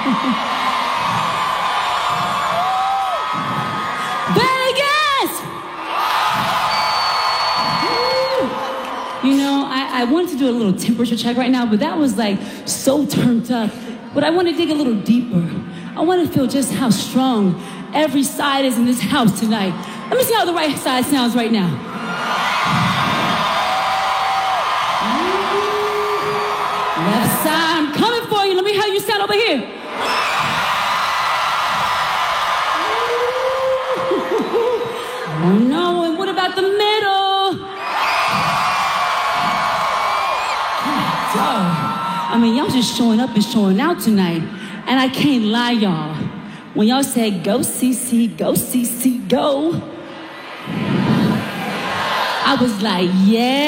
Vegas! You know, I wanted to do a little temperature check right now, but that was like so turned up. But I want to dig a little deeper. I want to feel just how strong every side is in this house tonight. Let me see how the right side sounds right now. Left side, I'm coming for you. Let me hear how you sound over here. Oh no, and what about the middle? I mean, y'all just showing up and showing out tonight. And I can't lie, y'all. When y'all said, go CC, go, I was like, yeah.